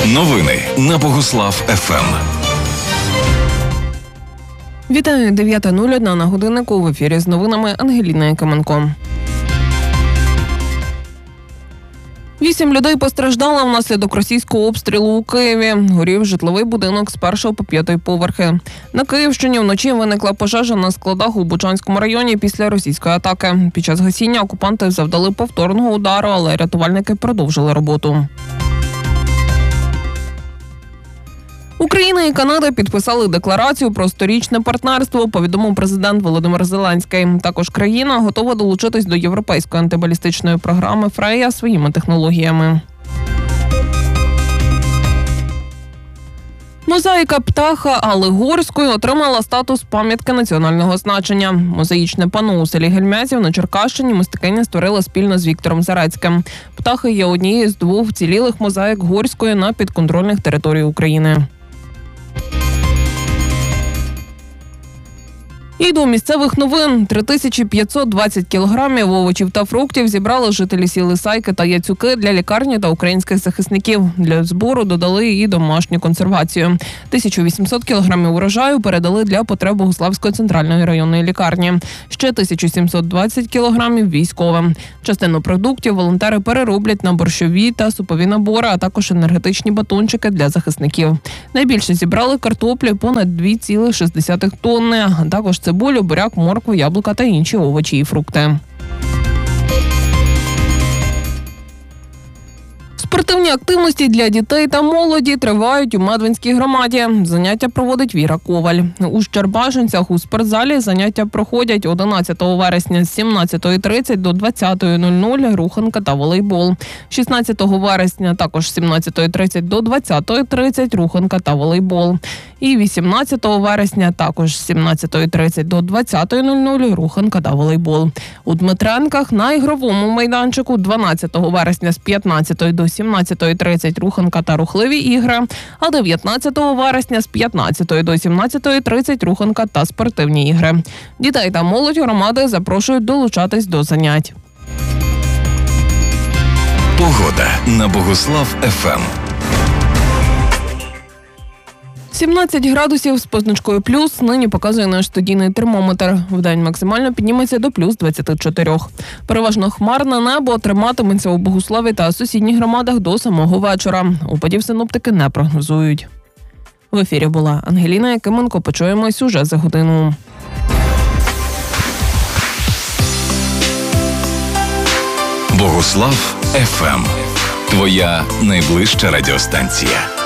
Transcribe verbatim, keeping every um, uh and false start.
Новини на Богуслав еф ем. Вітаю, дев'ята нуль одна на годиннику. В ефірі з новинами Ангеліна Якименко. Вісім людей постраждало внаслідок російського обстрілу у Києві. Горів житловий будинок з першого по п'ятий поверхи. На Київщині вночі виникла пожежа на складах у Бучанському районі після російської атаки. Під час гасіння окупанти завдали повторного удару, але рятувальники продовжили роботу. Україна і Канада підписали декларацію про сторічне партнерство, повідомив президент Володимир Зеленський. Також країна готова долучитись до європейської антибалістичної програми «Фрея» своїми технологіями. Мозаїка птаха Алли Горської отримала статус пам'ятки національного значення. Мозаїчне панно у селі Гельмязів на Черкащині мисткиня створила спільно з Віктором Зарецьким. Птахи є однією з двох вцілілих мозаїк Горської на підконтрольних територіях України. І до місцевих новин. три тисячі п'ятсот двадцять кілограмів овочів та фруктів зібрали жителі сіл Ісайки та Яцюки для лікарні та українських захисників. Для збору додали і домашню консервацію. тисячу вісімсот кілограмів урожаю передали для потреб Богуславської центральної районної лікарні. Ще тисячу сімсот двадцять кілограмів військовим. Частину продуктів волонтери перероблять на борщові та супові набори, а також енергетичні батончики для захисників. Найбільше зібрали картоплі – понад дві цілих шість десятих тонни, а також цибулю, буряк, моркву, яблука та інші овочі і фрукти. Спортивні активності для дітей та молоді тривають у Медвинській громаді. Заняття проводить Віра Коваль. У Щербашинцях у спортзалі заняття проходять одинадцятого вересня з сімнадцятої тридцять до двадцятої нуль нуль руханка та волейбол. шістнадцятого вересня також з сімнадцятої тридцять до двадцятої тридцять руханка та волейбол. І вісімнадцятого вересня також з сімнадцятої тридцять до двадцятої нуль нуль руханка та волейбол. У Дмитренках на ігровому майданчику дванадцятого вересня з п'ятнадцятої до сімнадцятої тридцять руханка та рухливі ігри, а дев'ятнадцятого вересня з п'ятнадцятої до сімнадцятої тридцять руханка та спортивні ігри. Дітей та молодь громади запрошують долучатись до занять. Погода на Богуслав еф ем. сімнадцять градусів з позначкою плюс нині показує наш студійний термометр. Вдень максимально підніметься до плюс двадцять чотири. Переважно хмарне небо триматиметься у Богуславі та сусідніх громадах до самого вечора. Опадів синоптики не прогнозують. В ефірі була Ангеліна Якименко. Почуємось уже за годину. Богуслав еф ем. Твоя найближча радіостанція.